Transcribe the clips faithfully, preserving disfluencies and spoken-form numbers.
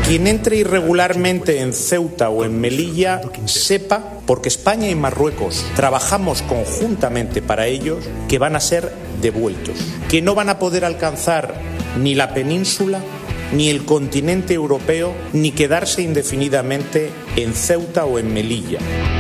Quien entre irregularmente en Ceuta o en Melilla sepa, porque España y Marruecos trabajamos conjuntamente para ellos, que van a ser devueltos, que no van a poder alcanzar ni la península, ni el continente europeo, ni quedarse indefinidamente en Ceuta o en Melilla.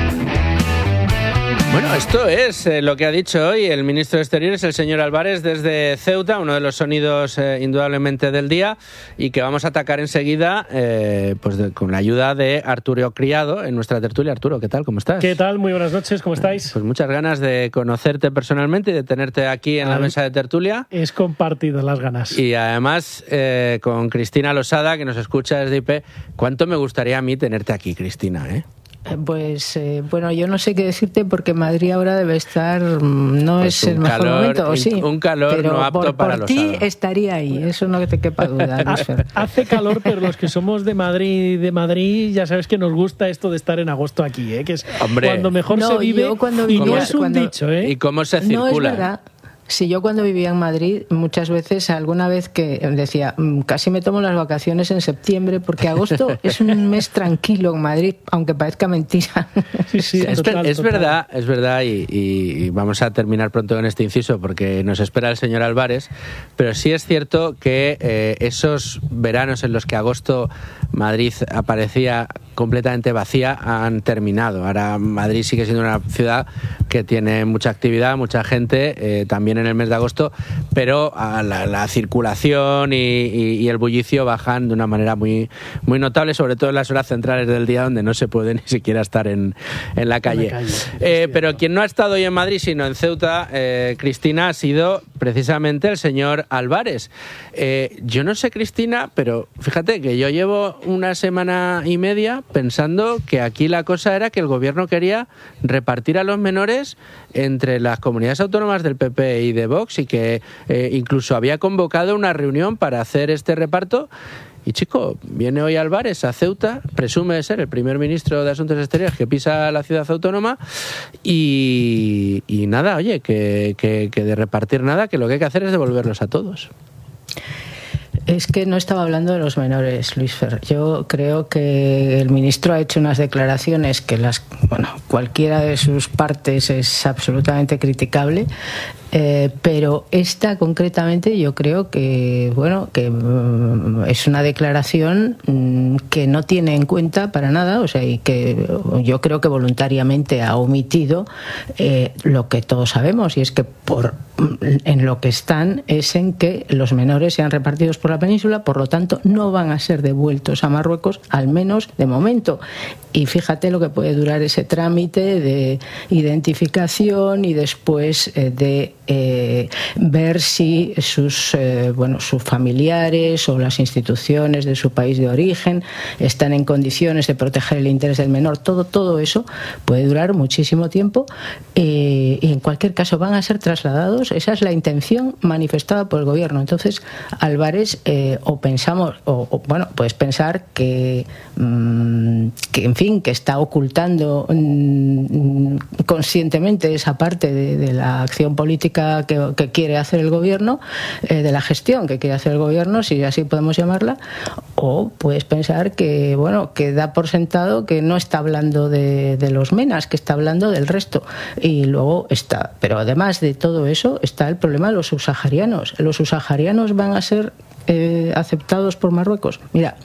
Bueno, esto es eh, lo que ha dicho hoy el ministro de Exteriores, el señor Álvarez, desde Ceuta, uno de los sonidos eh, indudablemente del día, y que vamos a atacar enseguida eh, pues de, con la ayuda de Arturo Criado en nuestra tertulia. Arturo, ¿qué tal? ¿Cómo estás? ¿Qué tal? Muy buenas noches, ¿cómo estáis? Pues muchas ganas de conocerte personalmente y de tenerte aquí en ah, la mesa de tertulia. Es compartido las ganas. Y además eh, con Cristina Losada, que nos escucha desde I P. ¿Cuánto me gustaría a mí tenerte aquí, Cristina, eh? Pues eh, bueno, yo no sé qué decirte porque Madrid ahora debe estar, no pues es el mejor calor, momento, ¿o sí? Un calor pero no apto por, para por los ti sábados. Estaría ahí, eso no te quepa duda. Hace calor, pero los que somos de Madrid, de Madrid, ya sabes que nos gusta esto de estar en agosto aquí, ¿eh? Que es Hombre. cuando mejor no, se vive cuando y vivía, no es un cuando, dicho, ¿eh? ¿Y cómo se circula? No es verdad. Si yo cuando vivía en Madrid, muchas veces, alguna vez que decía, casi me tomo las vacaciones en septiembre, porque agosto es un mes tranquilo en Madrid, aunque parezca mentira. Sí, sí, es, total, es total. verdad, es verdad, y, y, y vamos a terminar pronto con este inciso porque nos espera el señor Álvarez, pero sí es cierto que eh, esos veranos en los que agosto Madrid aparecía completamente vacía han terminado. Ahora Madrid sigue siendo una ciudad que tiene mucha actividad, mucha gente, eh, también en el mes de agosto, pero a la, la circulación y, y, y el bullicio bajan de una manera muy, muy notable, sobre todo en las horas centrales del día donde no se puede ni siquiera estar en, en la calle. En la calle eh, pero quien no ha estado hoy en Madrid sino en Ceuta, eh, Cristina, ha sido precisamente el señor Álvarez. Eh, yo no sé, Cristina, pero fíjate que yo llevo una semana y media pensando que aquí la cosa era que el gobierno quería repartir a los menores entre las comunidades autónomas del P P y de Vox y que eh, incluso había convocado una reunión para hacer este reparto. Y chico, viene hoy Álvarez a Ceuta, presume de ser el primer ministro de Asuntos Exteriores que pisa la ciudad autónoma y, y nada, oye, que, que, que de repartir nada, que lo que hay que hacer es devolverlos a todos. Es que no estaba hablando de los menores, Luis Fer. Yo creo que el ministro ha hecho unas declaraciones que las, bueno, cualquiera de sus partes es absolutamente criticable. Eh, pero esta concretamente yo creo que bueno que mm, es una declaración mm, que no tiene en cuenta para nada, o sea, y que yo creo que voluntariamente ha omitido eh, lo que todos sabemos, y es que por en lo que están es en que los menores sean repartidos por la península, por lo tanto no van a ser devueltos a Marruecos, al menos de momento. Y fíjate lo que puede durar ese trámite de identificación y después eh, de eh, ver si sus eh, bueno sus familiares o las instituciones de su país de origen están en condiciones de proteger el interés del menor. Todo todo eso puede durar muchísimo tiempo eh, y en cualquier caso van a ser trasladados. Esa es la intención manifestada por el gobierno. Entonces Álvarez eh, o pensamos o, o bueno puedes pensar que mmm, que en fin que está ocultando mmm, conscientemente esa parte de, de la acción política que, que quiere hacer el gobierno, eh, de la gestión que quiere hacer el gobierno, si así podemos llamarla, o puedes pensar que bueno que da por sentado que no está hablando de, de los menas, que está hablando del resto. Y luego está, pero además de todo eso está el problema de los subsaharianos. Los subsaharianos van a ser Eh, aceptados por Marruecos. Mira,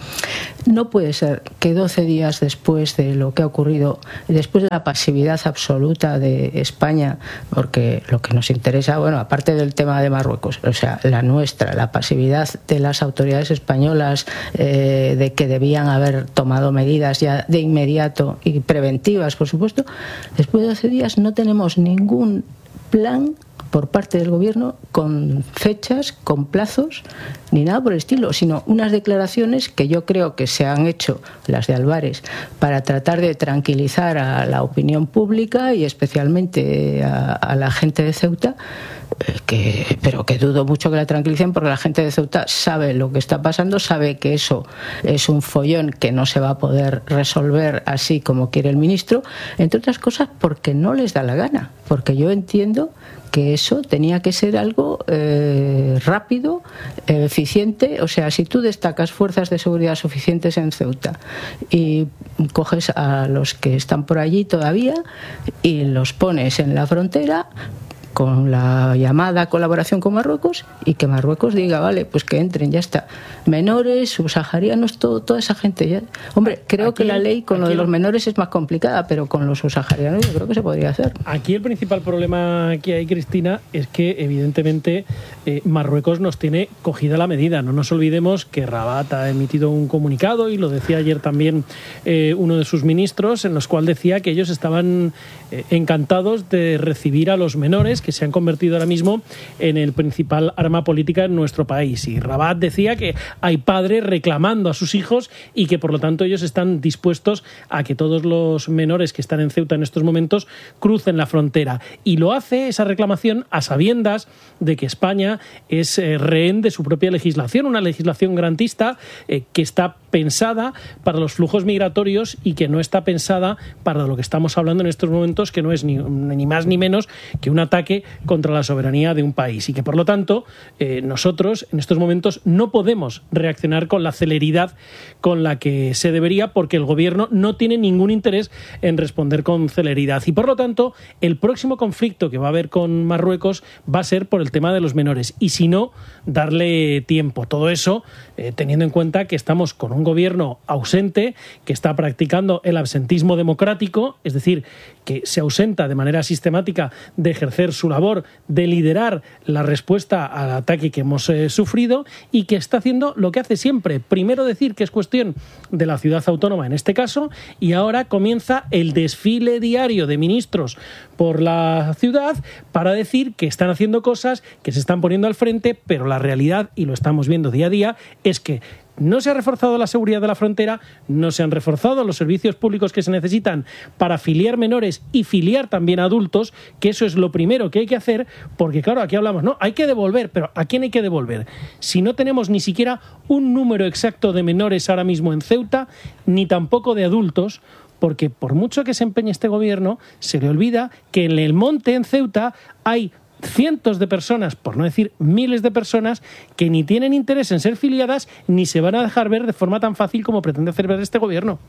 no puede ser que doce días después de lo que ha ocurrido, después de la pasividad absoluta de España, porque lo que nos interesa, bueno, aparte del tema de Marruecos, o sea, la nuestra, la pasividad de las autoridades españolas eh, de que debían haber tomado medidas ya de inmediato y preventivas, por supuesto, después de doce días no tenemos ningún plan por parte del gobierno con fechas, con plazos, ni nada por el estilo, sino unas declaraciones que yo creo que se han hecho, las de Álvarez, para tratar de tranquilizar a la opinión pública y especialmente a, a la gente de Ceuta, Que, pero que dudo mucho que la tranquilicen, porque la gente de Ceuta sabe lo que está pasando, sabe que eso es un follón que no se va a poder resolver así como quiere el ministro, entre otras cosas porque no les da la gana, porque yo entiendo que eso tenía que ser algo eh, rápido, eh, eficiente. O sea, si tú destacas fuerzas de seguridad suficientes en Ceuta y coges a los que están por allí todavía y los pones en la frontera con la llamada colaboración con Marruecos, y que Marruecos diga, vale, pues que entren, ya está. Menores, subsaharianos, todo, toda esa gente. Ya. Hombre, creo aquí, que la ley con lo de los menores es más complicada, pero con los subsaharianos yo creo que se podría hacer. Aquí el principal problema que hay, Cristina, es que evidentemente eh, Marruecos nos tiene cogida la medida. No nos olvidemos que Rabat ha emitido un comunicado, y lo decía ayer también eh, uno de sus ministros, en los cual decía que ellos estaban eh, encantados de recibir a los menores, que se han convertido ahora mismo en el principal arma política en nuestro país. Y Rabat decía que hay padres reclamando a sus hijos y que por lo tanto ellos están dispuestos a que todos los menores que están en Ceuta en estos momentos crucen la frontera. Y lo hace, esa reclamación, a sabiendas de que España es eh, rehén de su propia legislación, una legislación garantista eh, que está pensada para los flujos migratorios y que no está pensada para lo que estamos hablando en estos momentos, que no es ni, ni más ni menos que un ataque contra la soberanía de un país, y que por lo tanto eh, nosotros en estos momentos no podemos reaccionar con la celeridad con la que se debería, porque el gobierno no tiene ningún interés en responder con celeridad, y por lo tanto el próximo conflicto que va a haber con Marruecos va a ser por el tema de los menores, y si no, darle tiempo. Todo eso eh, teniendo en cuenta que estamos con un gobierno ausente, que está practicando el absentismo democrático, es decir, que se ausenta de manera sistemática de ejercer su labor de liderar la respuesta al ataque que hemos eh, sufrido, y que está haciendo lo que hace siempre: primero decir que es cuestión de la ciudad autónoma en este caso, y ahora comienza el desfile diario de ministros por la ciudad para decir que están haciendo cosas, que se están poniendo al frente, pero la realidad, y lo estamos viendo día a día, es que no se ha reforzado la seguridad de la frontera, no se han reforzado los servicios públicos que se necesitan para filiar menores y filiar también adultos, que eso es lo primero que hay que hacer, porque claro, aquí hablamos, no, hay que devolver, pero ¿a quién hay que devolver? Si no tenemos ni siquiera un número exacto de menores ahora mismo en Ceuta, ni tampoco de adultos, porque por mucho que se empeñe este gobierno, se le olvida que en el monte, en Ceuta, hay cientos de personas, por no decir miles de personas, que ni tienen interés en ser filiadas ni se van a dejar ver de forma tan fácil como pretende hacer ver este gobierno.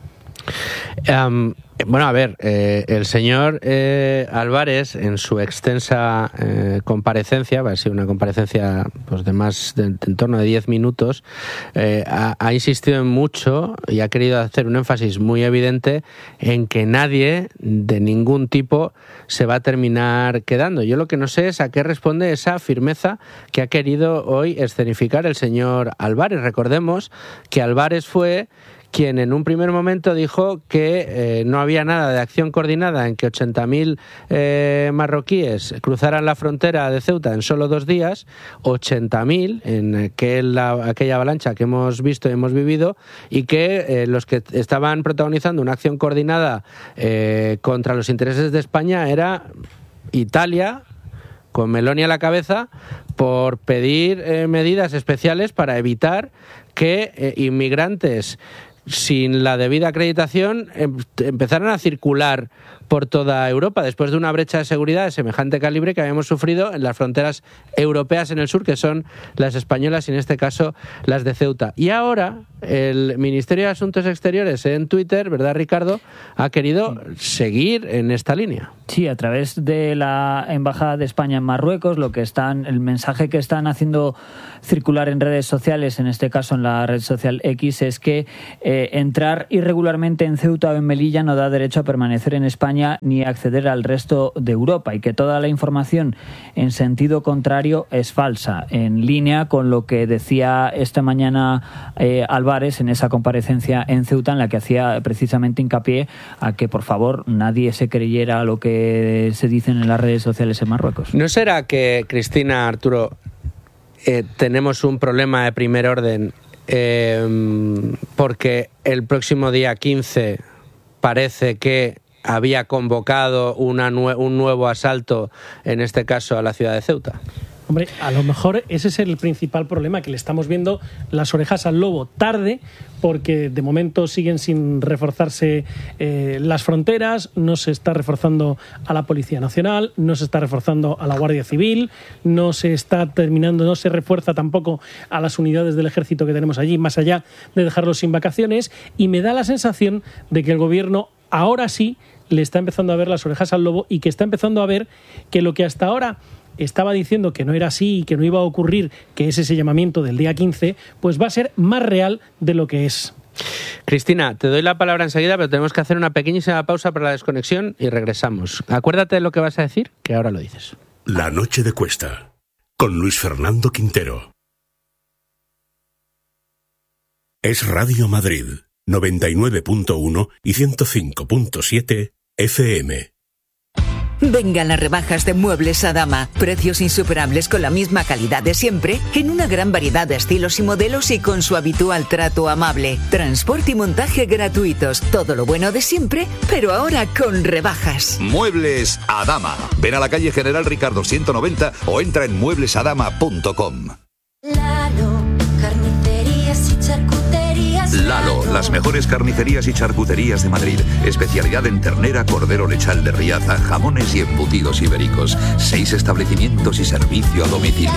Um, bueno, a ver, eh, el señor eh, Álvarez, en su extensa eh, comparecencia, va a ser una comparecencia pues, de más de, de en torno de diez minutos, eh, ha, ha insistido en mucho y ha querido hacer un énfasis muy evidente en que nadie de ningún tipo se va a terminar quedando. Yo lo que no sé es a qué responde esa firmeza que ha querido hoy escenificar el señor Álvarez. Recordemos que Álvarez fue quien en un primer momento dijo que eh, no había nada de acción coordinada en que ochenta mil eh, marroquíes cruzaran la frontera de Ceuta en solo dos días, ochenta mil en aquel, aquella avalancha que hemos visto y hemos vivido, y que eh, los que estaban protagonizando una acción coordinada eh, contra los intereses de España era Italia, con Meloni a la cabeza, por pedir eh, medidas especiales para evitar que eh, inmigrantes sin la debida acreditación empezaron a circular por toda Europa, después de una brecha de seguridad de semejante calibre que habíamos sufrido en las fronteras europeas en el sur, que son las españolas y en este caso las de Ceuta. Y ahora el Ministerio de Asuntos Exteriores en Twitter, ¿verdad, Ricardo?, ha querido seguir en esta línea. Sí, a través de la Embajada de España en Marruecos, lo que están, el mensaje que están haciendo circular en redes sociales, en este caso en la red social X, es que eh, entrar irregularmente en Ceuta o en Melilla no da derecho a permanecer en España ni acceder al resto de Europa, y que toda la información en sentido contrario es falsa, en línea con lo que decía esta mañana eh, Álvarez en esa comparecencia en Ceuta, en la que hacía precisamente hincapié a que por favor nadie se creyera lo que se dicen en las redes sociales en Marruecos. ¿No será que, Cristina, Arturo, eh, tenemos un problema de primer orden eh, porque el próximo día quince parece que había convocado una nue- un nuevo asalto, en este caso a la ciudad de Ceuta. Hombre, a lo mejor ese es el principal problema, que le estamos viendo las orejas al lobo tarde, porque de momento siguen sin reforzarse eh, las fronteras, no se está reforzando a la Policía Nacional, no se está reforzando a la Guardia Civil, no se está terminando, no se refuerza tampoco a las unidades del ejército que tenemos allí, más allá de dejarlos sin vacaciones, y me da la sensación de que el gobierno ahora sí le está empezando a ver las orejas al lobo y que está empezando a ver que lo que hasta ahora estaba diciendo que no era así y que no iba a ocurrir, que es ese llamamiento del día quince, pues va a ser más real de lo que es. Cristina, te doy la palabra enseguida, pero tenemos que hacer una pequeñísima pausa para la desconexión y regresamos. Acuérdate de lo que vas a decir, que ahora lo dices. La noche de Cuesta, con Luis Fernando Quintero. Es Radio Madrid, noventa y nueve punto uno y ciento cinco punto siete F M. Vengan las rebajas de Muebles Adama. Precios insuperables con la misma calidad de siempre, en una gran variedad de estilos y modelos y con su habitual trato amable. Transporte y montaje gratuitos. Todo lo bueno de siempre, pero ahora con rebajas. Muebles Adama. Ven a la calle General Ricardo ciento noventa o entra en muebles adama punto com. Lalo, carnicerías y charcuterías. Lalo, las mejores carnicerías y charcuterías de Madrid. Especialidad en ternera, cordero lechal de Riaza, jamones y embutidos ibéricos. Seis establecimientos y servicio a domicilio.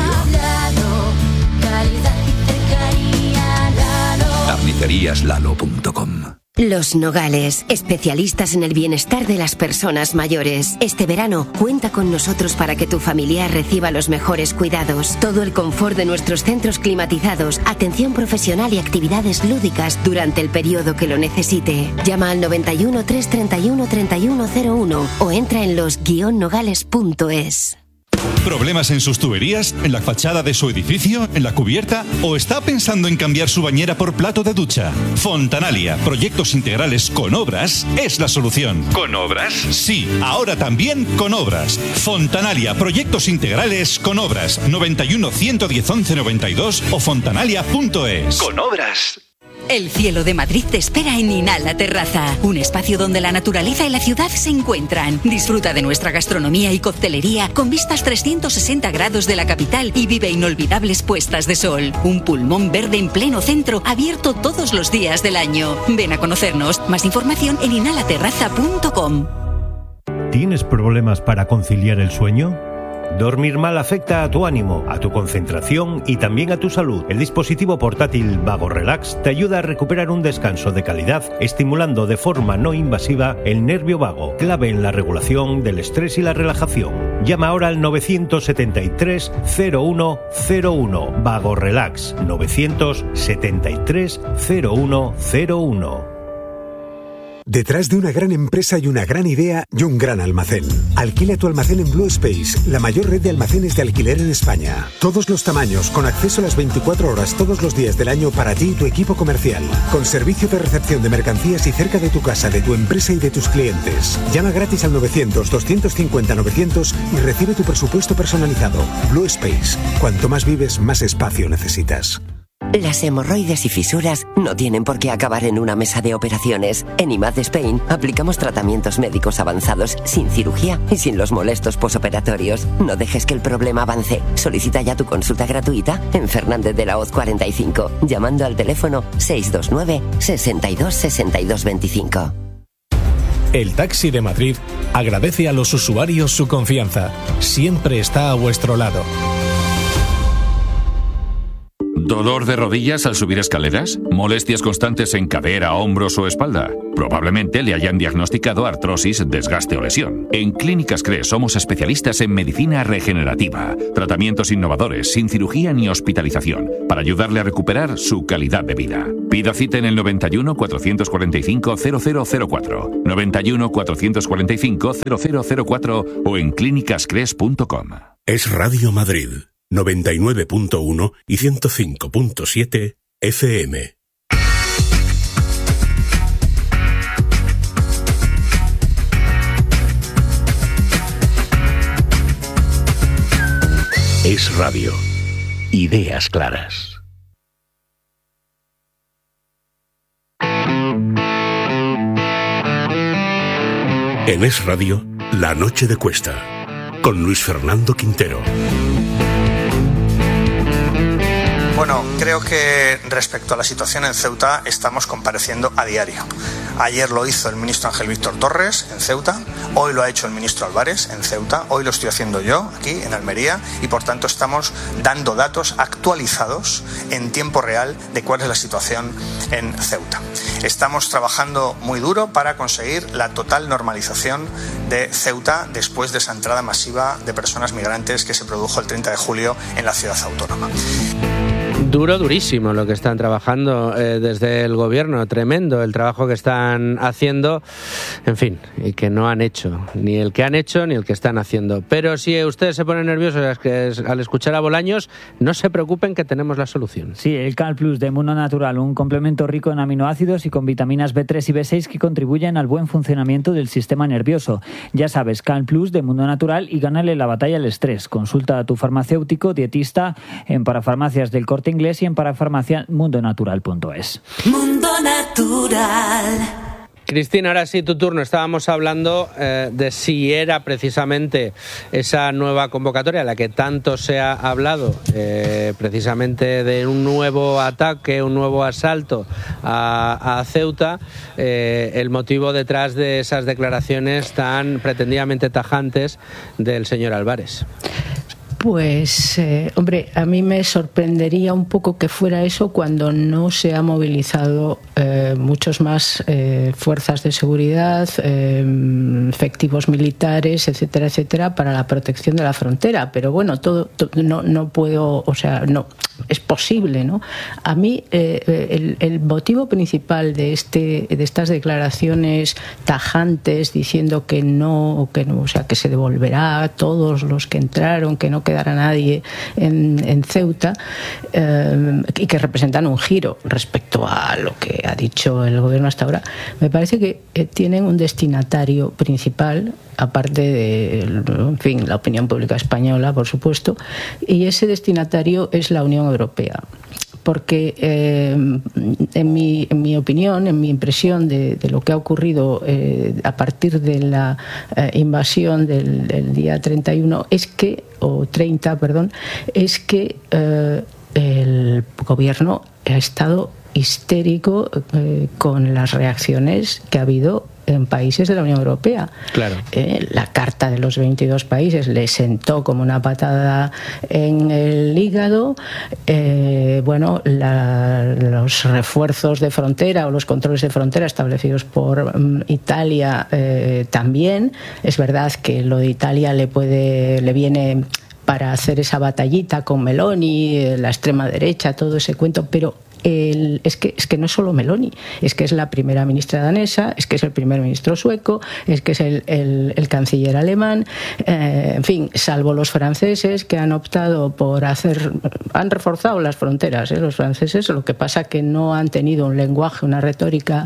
Lalo, calidad y cercanía. Lalo. carnicerías lalo punto com. Los Nogales, especialistas en el bienestar de las personas mayores. Este verano, cuenta con nosotros para que tu familiar reciba los mejores cuidados. Todo el confort de nuestros centros climatizados, atención profesional y actividades lúdicas durante el periodo que lo necesite. Llama al noventa y uno, trescientos treinta y uno, treinta y uno cero uno o entra en los guion nogales punto es. ¿Problemas en sus tuberías? ¿En la fachada de su edificio? ¿En la cubierta? ¿O está pensando en cambiar su bañera por plato de ducha? Fontanalia, proyectos integrales con obras, es la solución. ¿Con obras? Sí, ahora también con obras. Fontanalia, proyectos integrales con obras. noventa y uno, ciento diez, once noventa y dos o fontanalia punto es. Con obras. El cielo de Madrid te espera en Inala Terraza, un espacio donde la naturaleza y la ciudad se encuentran. Disfruta de nuestra gastronomía y coctelería con vistas trescientos sesenta grados de la capital y vive inolvidables puestas de sol. Un pulmón verde en pleno centro, abierto todos los días del año. Ven a conocernos. Más información en inala terraza punto com. ¿Tienes problemas para conciliar el sueño? Dormir mal afecta a tu ánimo, a tu concentración y también a tu salud. El dispositivo portátil Vago Relax te ayuda a recuperar un descanso de calidad, estimulando de forma no invasiva el nervio vago, clave en la regulación del estrés y la relajación. Llama ahora al novecientos setenta y tres, cero uno cero uno. Vago Relax, novecientos setenta y tres, cero uno cero uno. Detrás de una gran empresa hay una gran idea y un gran almacén. Alquila tu almacén en Blue Space, la mayor red de almacenes de alquiler en España. Todos los tamaños, con acceso a las veinticuatro horas todos los días del año para ti y tu equipo comercial. Con servicio de recepción de mercancías y cerca de tu casa, de tu empresa y de tus clientes. Llama gratis al novecientos, doscientos cincuenta, novecientos y recibe tu presupuesto personalizado. Blue Space. Cuanto más vives, más espacio necesitas. Las hemorroides y fisuras no tienen por qué acabar en una mesa de operaciones. En I M A D Spain aplicamos tratamientos médicos avanzados sin cirugía y sin los molestos posoperatorios. No dejes que el problema avance. Solicita ya tu consulta gratuita en Fernández de la Hoz cuarenta y cinco, llamando al teléfono seis dos nueve, sesenta y dos, sesenta y dos veinticinco. El Taxi de Madrid agradece a los usuarios su confianza. Siempre está a vuestro lado. ¿Dolor de rodillas al subir escaleras? ¿Molestias constantes en cadera, hombros o espalda? Probablemente le hayan diagnosticado artrosis, desgaste o lesión. En Clínicas C R E somos especialistas en medicina regenerativa, tratamientos innovadores, sin cirugía ni hospitalización, para ayudarle a recuperar su calidad de vida. Pida cita en el noventa y uno, cuatrocientos cuarenta y cinco, cero cero cero cuatro, noventa y uno, cuatrocientos cuarenta y cinco, cero cero cero cuatro o en clínicas cres punto com. Es Radio Madrid, noventa y nueve punto uno y ciento cinco punto siete F M. Es radio. Ideas claras. En Es Radio, La Noche de Cuesta, con Luis Fernando Quintero. Bueno, creo que respecto a la situación en Ceuta estamos compareciendo a diario. Ayer lo hizo el ministro Ángel Víctor Torres en Ceuta, hoy lo ha hecho el ministro Álvarez en Ceuta, hoy lo estoy haciendo yo aquí en Almería y por tanto estamos dando datos actualizados en tiempo real de cuál es la situación en Ceuta. Estamos trabajando muy duro para conseguir la total normalización de Ceuta después de esa entrada masiva de personas migrantes que se produjo el treinta de julio en la ciudad autónoma. Duro, durísimo lo que están trabajando eh, desde el gobierno, tremendo el trabajo que están haciendo, en fin, y que no han hecho, ni el que han hecho ni el que están haciendo. Pero si ustedes se ponen nerviosos al escuchar a Bolaños, no se preocupen que tenemos la solución. Sí, el Cal Plus de Mundo Natural, un complemento rico en aminoácidos y con vitaminas B tres y B seis que contribuyen al buen funcionamiento del sistema nervioso. Ya sabes, Cal Plus de Mundo Natural y gánale la batalla al estrés. Consulta a tu farmacéutico, dietista en Parafarmacias del Corte Inglés y en parafarmacia mundo natural punto es. Mundo Natural. Cristina, ahora sí, tu turno. Estábamos hablando eh, de si era precisamente esa nueva convocatoria, la que tanto se ha hablado, eh, precisamente de un nuevo ataque, un nuevo asalto a, a Ceuta, eh, el motivo detrás de esas declaraciones tan pretendidamente tajantes del señor Álvarez. Pues, eh, hombre, a mí me sorprendería un poco que fuera eso cuando no se ha movilizado eh, muchos más eh, fuerzas de seguridad, eh, efectivos militares, etcétera, etcétera, para la protección de la frontera. Pero bueno, todo, todo no, no puedo, o sea, no es posible, ¿no? A mí eh, el, el motivo principal de este, de estas declaraciones tajantes diciendo que no, que no, o sea, que se devolverá a todos los que entraron, que no quedará nadie en, en Ceuta, eh, y que representan un giro respecto a lo que ha dicho el gobierno hasta ahora, me parece que eh, tienen un destinatario principal, aparte de, en fin, la opinión pública española, por supuesto, y ese destinatario es la Unión Europea. Porque eh, en, mi, en mi opinión, en mi impresión de, de lo que ha ocurrido eh, a partir de la eh, invasión del, del día treinta y uno, es que, o treinta, perdón, es que eh, el gobierno ha estado histérico eh, con las reacciones que ha habido en países de la Unión Europea. Claro. Eh, la Carta de los veintidós países le sentó como una patada en el hígado. Eh, bueno, la, los refuerzos de frontera o los controles de frontera establecidos por um, Italia eh, también. Es verdad que lo de Italia le puede, le viene para hacer esa batallita con Meloni, la extrema derecha, todo ese cuento, pero El, es, que, es que no es solo Meloni, es que es la primera ministra danesa, es que es el primer ministro sueco, es que es el, el, el canciller alemán, eh, en fin, salvo los franceses que han optado por hacer, han reforzado las fronteras, ¿eh? Los franceses, lo que pasa que no han tenido un lenguaje, una retórica,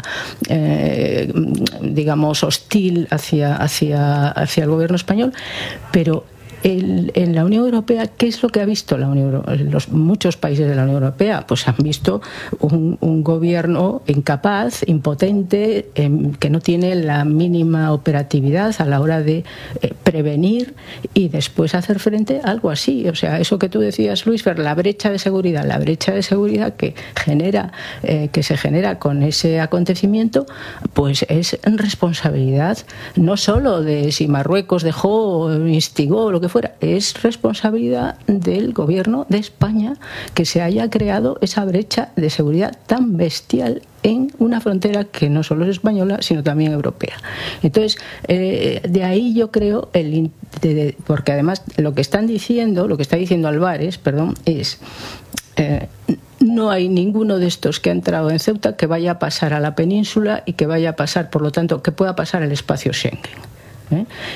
eh, digamos, hostil hacia, hacia, hacia el gobierno español, pero El, en la Unión Europea, ¿qué es lo que ha visto la Unión Europea? Los muchos países de la Unión Europea pues han visto un, un gobierno incapaz, impotente, eh, que no tiene la mínima operatividad a la hora de eh, prevenir y después hacer frente a algo así. O sea, eso que tú decías, Luis, ver la brecha de seguridad, la brecha de seguridad que genera, eh, que se genera con ese acontecimiento, pues es responsabilidad no solo de si Marruecos dejó, instigó, lo que fuera, es responsabilidad del gobierno de España que se haya creado esa brecha de seguridad tan bestial en una frontera que no solo es española, sino también europea. Entonces, eh, de ahí yo creo, el, de, de, porque además lo que están diciendo, lo que está diciendo Álvarez, perdón, es... Eh, no hay ninguno de estos que ha entrado en Ceuta que vaya a pasar a la península y que vaya a pasar, por lo tanto, que pueda pasar el espacio Schengen. ¿Eh?